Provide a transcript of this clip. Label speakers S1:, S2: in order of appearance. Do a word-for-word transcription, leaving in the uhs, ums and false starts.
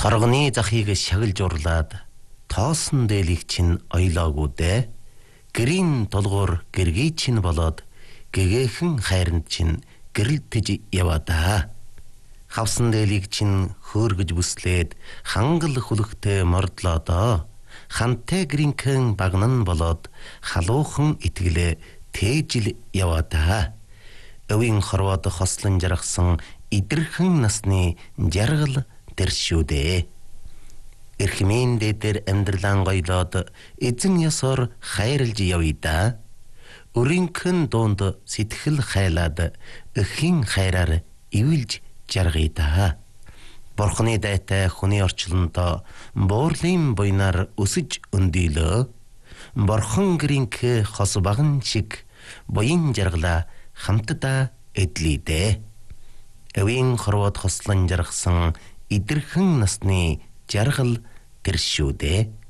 S1: Торгоны захыг шагилж урлаад тоосон дээлийг чинь ойлоогүй дээ. Гэрийн тулгуур гэргий чинь болоод гэгээхэн хайранд чинь гэрэлтэж яваадаа. Хавсан дээлийг чинь хөөргөж бүслээд хангал хүлэгтэй мордлоодоо. Хантай гэринхэн багнан болоод халуухан итгэлээ тээжил яваадаа. Өвийн хорвоод хослон жаргасан идэрхэн насны жаргал тэршүүдээ. Эрхмийн дээр амьдралан гойлоод эзэн ёсоор хайрлж явъя. Өрийнхэн дуунд сэтгэл хайлаад эхийн хайраар ивэлж жаргая. Бурхны дайтай хүний орчлондоо буурлын буйнаар өсөж өндийлөө. Борхон гэринхэ хос баган шиг буян жаргалаа хамтдаа эдлийдээ. Өвийн хорвоод хослон жаргасан идэрхэн насны жаргал тэршүүдээ.